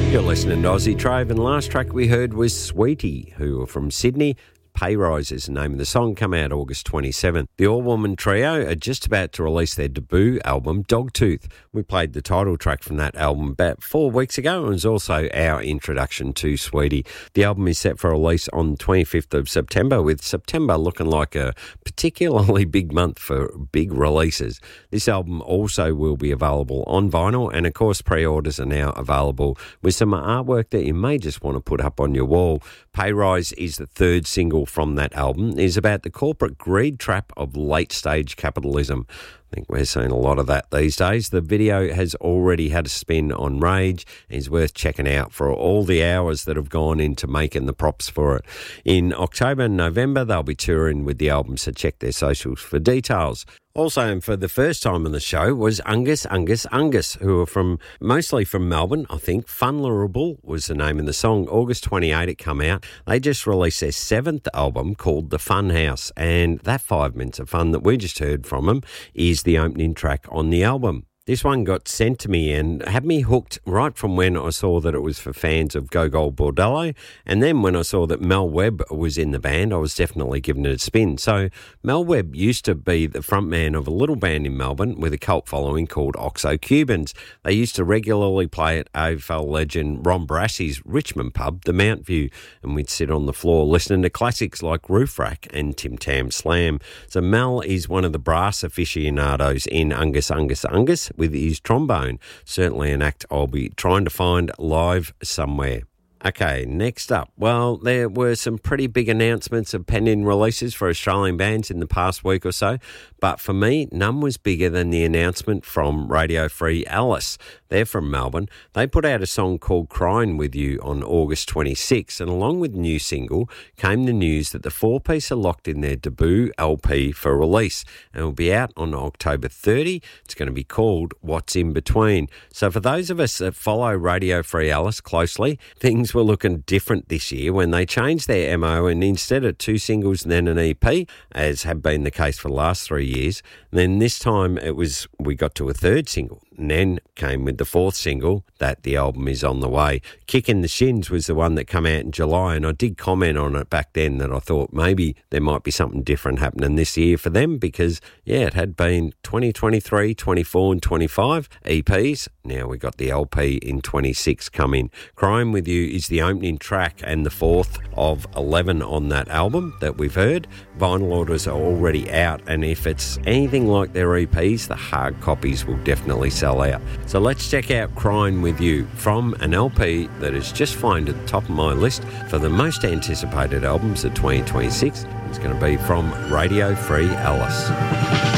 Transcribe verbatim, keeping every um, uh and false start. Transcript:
You're listening to Aussie Trove, and last track we heard was Sweetie, who are from Sydney. Pay Rise is the name of the song, come out August twenty-seventh. The all-woman trio are just about to release their debut album, Dogtooth. We played the title track from that album about four weeks ago, and it was also our introduction to Sweetie. The album is set for release on the twenty-fifth of September, with September looking like a particularly big month for big releases. This album also will be available on vinyl, and of course pre-orders are now available with some artwork that you may just want to put up on your wall. Pay Rise is the third single from that album. It is about the corporate greed trap of late-stage capitalism. I think we're seeing a lot of that these days. The video has already had a spin on Rage and is worth checking out for all the hours that have gone into making the props for it. In October and November, they'll be touring with the album, so check their socials for details. Also, and for the first time on the show, was Angus, Angus, Angus, who are from mostly from Melbourne, I think. Funlerable was the name of the song. August twenty-eighth it come out. They just released their seventh album called The Fun House, and that five minutes of fun that we just heard from them is the opening track on the album. This one got sent to me and had me hooked right from when I saw that it was for fans of Gogol Bordello, and then when I saw that Mel Webb was in the band, I was definitely giving it a spin. So Mel Webb used to be the frontman of a little band in Melbourne with a cult following called Oxo Cubans. They used to regularly play at A F L legend Ron Brassey's Richmond pub, the Mount View, and we'd sit on the floor listening to classics like Roof Rack and Tim Tam Slam. So Mel is one of the brass aficionados in Angus, Angus, Angus, with his trombone. Certainly an act I'll be trying to find live somewhere. Okay, next up. Well, there were some pretty big announcements of pending releases for Australian bands in the past week or so, but for me, none was bigger than the announcement from Radio Free Alice. They're from Melbourne. They put out a song called Crying With You on August twenty-sixth, and along with the new single came the news that the four-piece are locked in their debut L P for release, and it will be out on October thirtieth. It's going to be called What's In Between. So for those of us that follow Radio Free Alice closely, things were looking different this year when they changed their M O, and instead of two singles and then an E P, as had been the case for the last three years, then this time it was we got to a third single, and then came with the fourth single that the album is on the way. Kick in the Shins was the one that came out in July, and I did comment on it back then that I thought maybe there might be something different happening this year for them because, yeah, it had been twenty twenty-three, twenty-four and twenty-five E Ps. Now we got the L P in twenty-six coming. Crying With You is the opening track and the fourth of eleven on that album that we've heard. Vinyl orders are already out, and if it's anything like their E Ps, the hard copies will definitely sell out. So let's check out Crying With You from an L P that is just flying to the top of my list for the most anticipated albums of twenty twenty-six. It's going to be from Radio Free Alice.